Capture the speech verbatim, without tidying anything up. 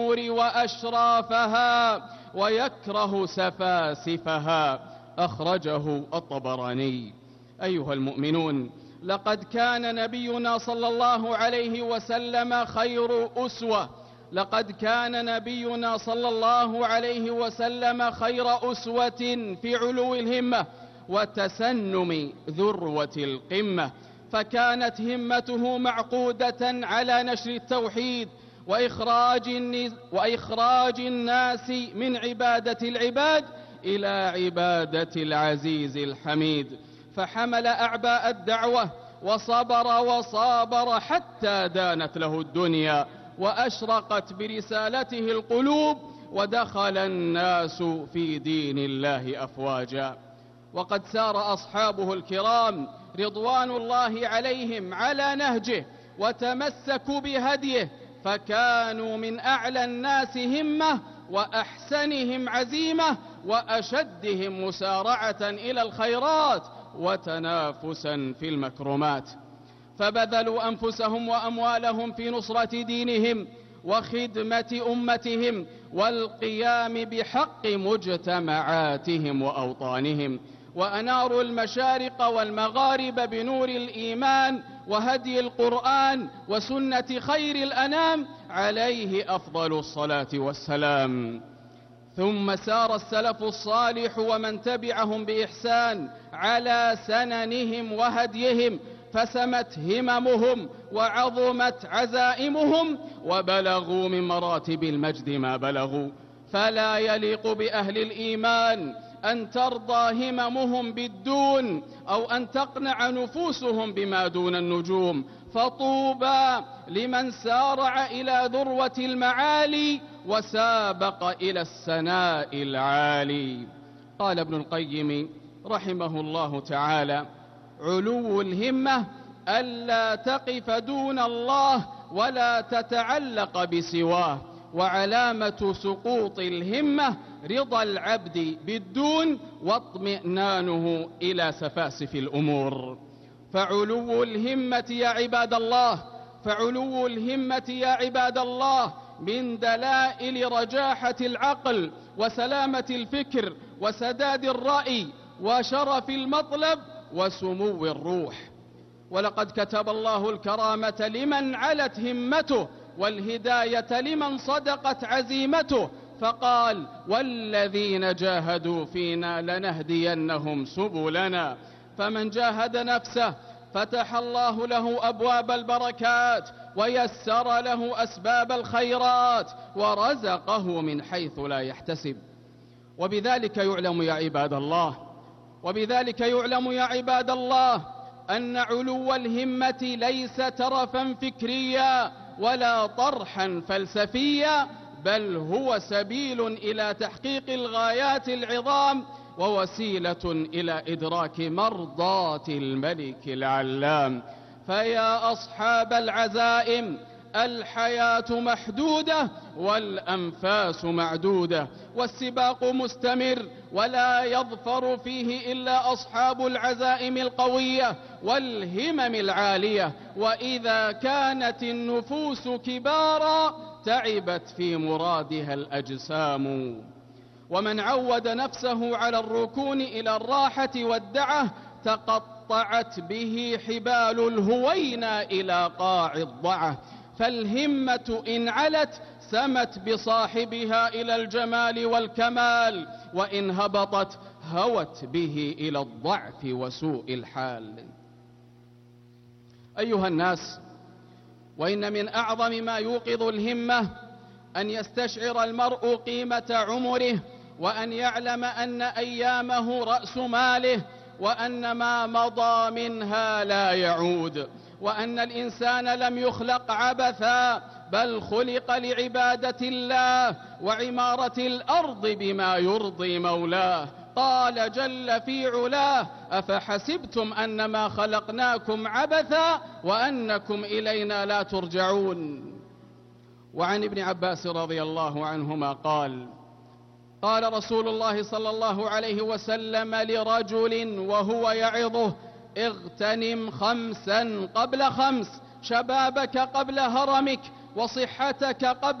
وأشرافها ويكره سفاسفها. أخرجه الطبراني. أيها المؤمنون، لقد كان نبينا صلى الله عليه وسلم خير أسوة لقد كان نبينا صلى الله عليه وسلم خير أسوة في علو الهمة وتسنم ذروة القمة، فكانت همته معقودة على نشر التوحيد وإخراج, وإخراج الناس من عبادة العباد إلى عبادة العزيز الحميد، فحمل أعباء الدعوة وصبر وصابر حتى دانت له الدنيا وأشرقت برسالته القلوب ودخل الناس في دين الله أفواجا. وقد سار أصحابه الكرام رضوان الله عليهم على نهجه وتمسكوا بهديه، فكانوا من أعلى الناس همة وأحسنهم عزيمة وأشدهم مسارعة إلى الخيرات وتنافسا في المكرمات، فبذلوا أنفسهم وأموالهم في نصرة دينهم وخدمة أمتهم والقيام بحق مجتمعاتهم وأوطانهم، وأناروا المشارق والمغارب بنور الإيمان وهدي القرآن وسنة خير الأنام عليه أفضل الصلاة والسلام. ثم سار السلف الصالح ومن تبعهم بإحسان على سننهم وهديهم، فسمت هممهم وعظمت عزائمهم وبلغوا من مراتب المجد ما بلغوا. فلا يليق بأهل الإيمان أن ترضى هممهم بالدون أو أن تقنع نفوسهم بما دون النجوم، فطوبى لمن سارع إلى ذروة المعالي وسابق إلى السناء العالي. قال ابن القيم رحمه الله تعالى: علو الهمة ألا تقف دون الله ولا تتعلق بسواه، وعلامة سقوط الهمة رضا العبد بالدون واطمئنانه إلى سفاسف الأمور. فعلو الهمة يا عباد الله فعلو الهمة يا عباد الله من دلائل رجاحة العقل وسلامة الفكر وسداد الرأي وشرف المطلب وسمو الروح. ولقد كتب الله الكرامة لمن علت همته والهداية لمن صدقت عزيمته، فقال: والذين جاهدوا فينا لنهدينهم سبلنا. فمن جاهد نفسه فتح الله له أبواب البركات ويسر له أسباب الخيرات ورزقه من حيث لا يحتسب. وبذلك يعلم يا عباد الله وبذلك يعلم يا عباد الله أن علو الهمة ليس ترفا فكريا ولا طرحا فلسفيا، بل هو سبيل إلى تحقيق الغايات العظام ووسيلة إلى إدراك مرضاة الملك العلام. فيا أصحاب العزائم، الحياة محدودة والأنفاس معدودة والسباق مستمر، ولا يظفر فيه إلا أصحاب العزائم القوية والهمم العالية. وإذا كانت النفوس كبارا تعبت في مرادها الأجسام. ومن عود نفسه على الركون إلى الراحة والدعة تقطعت به حبال الهوينا إلى قاع الضعة. فالهمة إن علت سمت بصاحبها إلى الجمال والكمال، وإن هبطت هوت به إلى الضعف وسوء الحال. أيها الناس، وإن من أعظم ما يوقظ الهمة أن يستشعر المرء قيمة عمره، وأن يعلم أن أيامه رأس ماله، وأن ما مضى منها لا يعود، وأن الإنسان لم يخلق عبثا بل خلق لعبادة الله وعمارة الأرض بما يرضي مولاه. قال جل في علاه: أفحسبتم أنما خلقناكم عبثا وأنكم إلينا لا ترجعون. وعن ابن عباس رضي الله عنهما قال: قال رسول الله صلى الله عليه وسلم لرجل وهو يعظه: اغتنم خمسا قبل خمس، شبابك قبل هرمك، وصحتك قبل